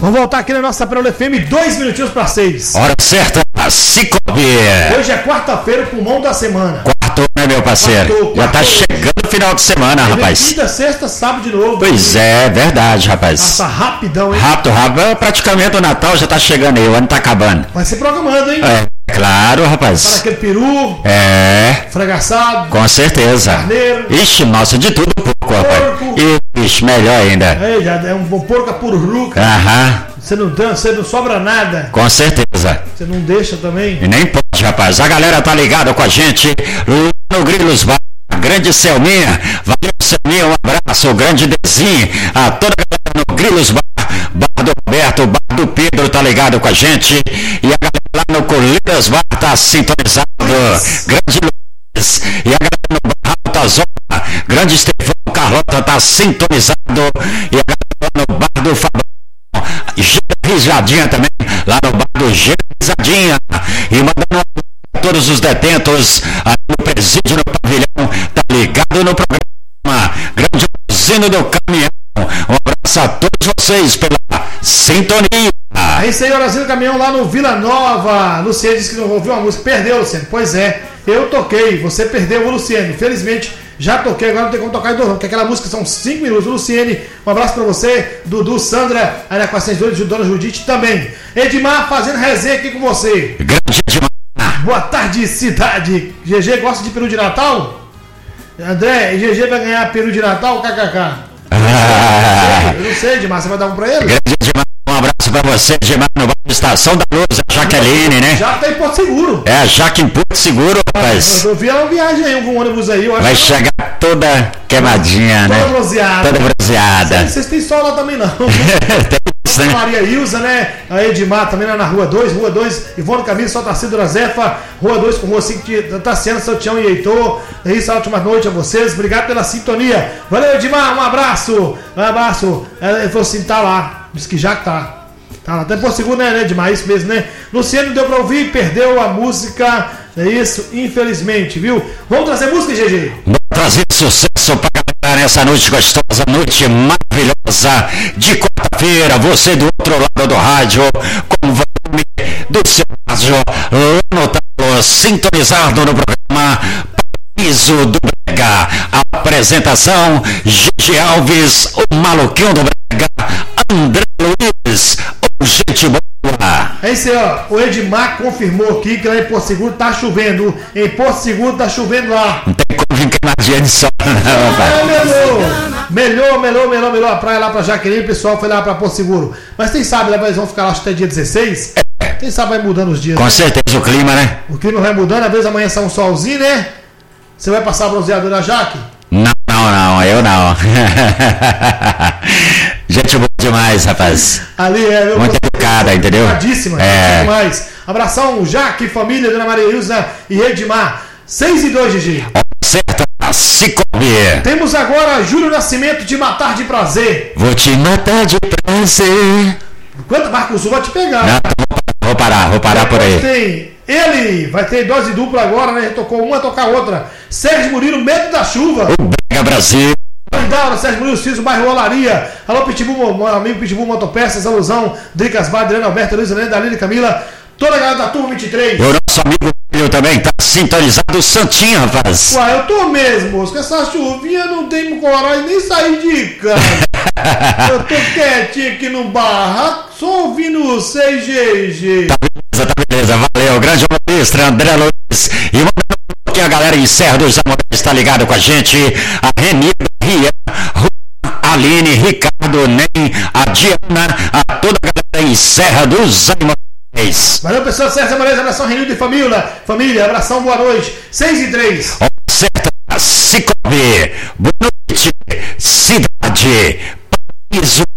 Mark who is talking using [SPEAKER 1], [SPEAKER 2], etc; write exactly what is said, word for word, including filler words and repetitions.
[SPEAKER 1] Vamos voltar aqui na nossa Perola F M, dois minutinhos para seis.
[SPEAKER 2] Hora certa, Cicobi.
[SPEAKER 1] Hoje é quarta-feira, pulmão da semana.
[SPEAKER 2] Quartou, né, meu parceiro? Quartou, Já quartou. Tá chegando o final de semana, é rapaz.
[SPEAKER 1] Quinta, sexta, sábado de novo.
[SPEAKER 2] Pois é, verdade, rapaz.
[SPEAKER 1] Passa rapidão, hein?
[SPEAKER 2] Rápido, rápido. Praticamente o Natal já tá chegando aí, o ano tá acabando.
[SPEAKER 1] Vai ser programando, hein?
[SPEAKER 2] É, claro, rapaz.
[SPEAKER 1] Para aquele peru.
[SPEAKER 2] É.
[SPEAKER 1] Frangaçado.
[SPEAKER 2] Com certeza.
[SPEAKER 1] Carneiro.
[SPEAKER 2] Ixi, nossa, de tudo um pouco, rapaz. Ixi, melhor ainda.
[SPEAKER 1] É, já é um porco a pururuca.
[SPEAKER 2] Aham.
[SPEAKER 1] Você não dança, você não sobra nada.
[SPEAKER 2] Com certeza.
[SPEAKER 1] Você não deixa também?
[SPEAKER 2] E nem pode, rapaz. A galera tá ligada com a gente lá no Grilos Bar. Grande Selminha. Valeu, Selminha. Um abraço. O grande Dezinho. A toda a galera no Grilos Bar. Bar do Roberto, Bar do Pedro tá ligado com a gente. E a galera lá no Colinas Bar tá sintonizado. Grande Luiz. E a galera no Bar Alta Zona. Grande Estevão Carlota tá sintonizado. E a galera no Bar do Fabão. Risadinha também, lá no bar do Risadinha. E mandando a todos os detentos aí no presídio, no pavilhão, tá ligado no programa Grande Usino do Caminhão. Um abraço a todos vocês pela sintonia.
[SPEAKER 1] É isso aí, Horazinho do Caminhão lá no Vila Nova. Luciano disse que não ouviu a música. Perdeu, Luciano. Pois é, eu toquei, você perdeu, o Luciano. Infelizmente, já toquei, agora não tem como tocar em dois, porque aquela música são cinco minutos. Luciene, um abraço pra você, Dudu, Sandra, aí na quatrocentos e dois, Dona Judite também. Edmar fazendo resenha aqui com você.
[SPEAKER 2] Grande Edmar.
[SPEAKER 1] Boa tarde, cidade. G G gosta de peru de Natal? André, G G vai ganhar peru de Natal? K K K. Ah. Eu não sei, Edmar, você vai dar um pra ele?
[SPEAKER 2] Grande Edmar, um abraço pra você, Edmar, no bairro Estação da Luz, a Jaqueline, né?
[SPEAKER 1] Já tá em Porto Seguro.
[SPEAKER 2] É, a Jaque em Porto Seguro, rapaz.
[SPEAKER 1] Eu vi ela viagem aí, um ônibus aí. Eu acho
[SPEAKER 2] vai
[SPEAKER 1] que
[SPEAKER 2] chegar toda queimadinha,
[SPEAKER 1] toda
[SPEAKER 2] né?
[SPEAKER 1] Bronzeada.
[SPEAKER 2] Toda bronzeada.
[SPEAKER 1] Vocês têm sol lá também, não.
[SPEAKER 2] Tem isso, né?
[SPEAKER 1] Maria Ilza, né? A Edmar também lá na Rua dois, Rua dois, Ivone Camilo, Só Tarcísio Zefa, Rua dois com Rua cinco, Tassiana, Santião e Heitor. É isso, ótima noite a vocês. Obrigado pela sintonia. Valeu, Edmar, um abraço. Um abraço. Ele falou assim, tá lá. Disse que já tá. Tá lá, até por seguro, né, né, Edmar? Isso mesmo, né? Luciano deu pra ouvir, perdeu a música. É isso, infelizmente, viu? Vamos trazer música, G G?
[SPEAKER 2] Vamos trazer sucesso pra galera nessa noite gostosa, noite maravilhosa de quarta-feira. Você do outro lado do rádio, com o volume do seu rádio, lá no talo, sintonizado no programa Piso do Brega. A apresentação, G G Alves, o maluquinho do Brega, André Luiz, o gente boa.
[SPEAKER 1] É isso aí, ó. O Edmar confirmou aqui que lá em Porto Seguro tá chovendo. Em Porto Seguro tá chovendo lá.
[SPEAKER 2] Não tem como vir queimadinha de sol, não,
[SPEAKER 1] é, melhor. Melhor, melhor, melhor, melhor. A praia lá pra Jaqueline, o pessoal foi lá pra Porto Seguro. Mas quem sabe, lá eles vão ficar lá até dia dezesseis. É. Quem sabe vai mudando os dias.
[SPEAKER 2] Com
[SPEAKER 1] né?
[SPEAKER 2] certeza o clima, né?
[SPEAKER 1] O clima vai mudando, às vezes amanhã sai um solzinho, né? Você vai passar bronzeador na Jaque?
[SPEAKER 2] Não, não, não, eu não. Gente boa demais, rapaz.
[SPEAKER 1] Ali é, meu.
[SPEAKER 2] Muito educada, entendeu?
[SPEAKER 1] Educadíssima,
[SPEAKER 2] é.
[SPEAKER 1] demais. Abração, Jaque, família, Dona Maria Ilza e Edmar. seis e dois, G G.
[SPEAKER 2] Certa, se comer.
[SPEAKER 1] Temos agora Júlio Nascimento de Matar de Prazer.
[SPEAKER 2] Vou te matar de prazer.
[SPEAKER 1] Quanto Marcos Sul vai te pegar?
[SPEAKER 2] Não, vou parar, vou parar por aí.
[SPEAKER 1] Tem ele, vai ter dose dupla agora, né? Tocou uma, tocar outra. Sérgio Murilo, Medo da Chuva.
[SPEAKER 2] O Brega Brasil.
[SPEAKER 1] Mandaura, Sérgio Murilo, Ciso, bairro Olaria. Alô, Pitbull, meu amigo Pitbull Motopeças, Alusão, Dricas Bar, Adriana Alberto, Luiz Helena, Dalila e Camila. Toda a galera da turma vinte e três.
[SPEAKER 2] O nosso amigo Filho também tá sintonizado, Santinho, rapaz.
[SPEAKER 1] Uai, eu tô mesmo, moço. Com essa chuvinha não tem coragem nem sair de casa. Eu tô quietinho aqui no barraco, só ouvindo você, G G.
[SPEAKER 2] Tá beleza, tá beleza. Valeu, grande ministro André Luiz. E mandando que a galera em Serra dos Amores tá ligado com a gente. A Renida, Ria, Aline, Ricardo, Nem, a Diana, a toda a galera em Serra dos Amores.
[SPEAKER 1] Valeu, pessoal. Sérgio Amores, abração, Renildo e família. Família, abração, boa noite. seis e três.
[SPEAKER 2] Certa, se comer. Boa noite, cidade. Paraíso